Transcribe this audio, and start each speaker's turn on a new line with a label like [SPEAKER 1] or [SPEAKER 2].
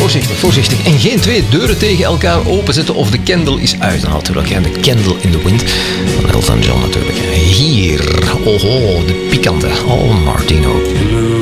[SPEAKER 1] Voorzichtig, voorzichtig. En geen twee deuren tegen elkaar openzetten of de candle is uit. Natuurlijk, en de candle in the wind van Elton John natuurlijk. Hier, oho, de pikante. Oh, Martino.